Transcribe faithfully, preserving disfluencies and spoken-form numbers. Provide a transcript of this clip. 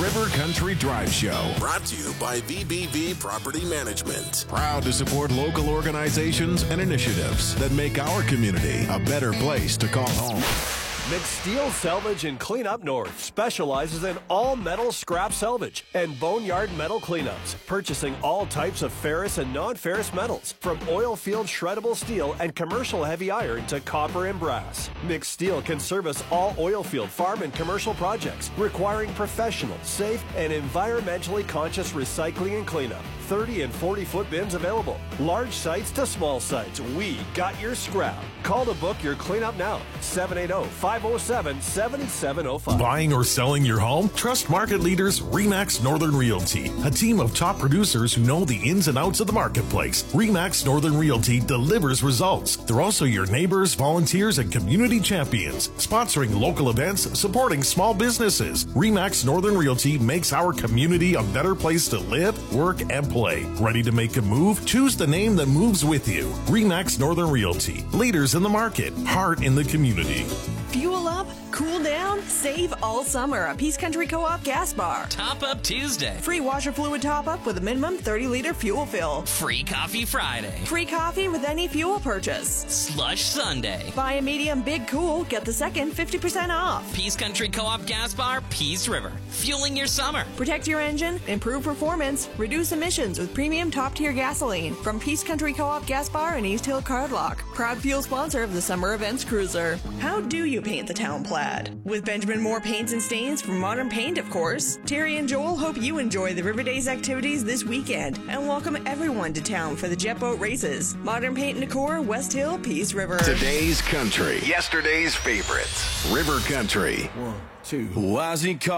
River Country Drive Show. Brought to you by V B V Property Management. Proud to support local organizations and initiatives that make our community a better place to call home. McSteel Salvage and Cleanup North specializes in all metal scrap salvage and boneyard metal cleanups, purchasing all types of ferrous and non-ferrous metals, from oil field shreddable steel and commercial heavy iron to copper and brass. McSteel can service all oil field, farm, and commercial projects requiring professional, safe, and environmentally conscious recycling and cleanup. thirty and forty foot bins available. Large sites to small sites, we got your scrap. Call to book your cleanup now. seven eight zero, five zero seven, seven seven zero five. Buying or selling your home? Trust market leaders RE/MAX Northern Realty, a team of top producers who know the ins and outs of the marketplace. RE/MAX Northern Realty delivers results. They're also your neighbors, volunteers, and community champions, sponsoring local events, supporting small businesses. RE/MAX Northern Realty makes our community a better place to live, work, and play. Ready to make a move? Choose the name that moves with you. RE/MAX Northern Realty. Leaders in the market, heart in the community. Fuel up, cool down, save all summer at Peace Country Co-op Gas Bar. Top Up Tuesday. Free washer fluid top up with a minimum thirty liter fuel fill. Free Coffee Friday. Free coffee with any fuel purchase. Slush Sunday. Buy a medium big cool, get the second fifty percent off. Peace Country Co-op Gas Bar, Peace River. Fueling your summer. Protect your engine, improve performance, reduce emissions with premium top-tier gasoline from Peace Country Co-op Gas Bar in East Hill Cardlock. Proud fuel sponsor of the Summer Events Cruiser. How do you paint the town plaid? With Benjamin Moore Paints and Stains from Modern Paint, of course. Terry and Joel hope you enjoy the River Days activities this weekend and welcome everyone to town for the jet boat races. Modern Paint and Decor, West Hill, Peace River. Today's country, yesterday's favorites. River Country. One, two. Why's he call?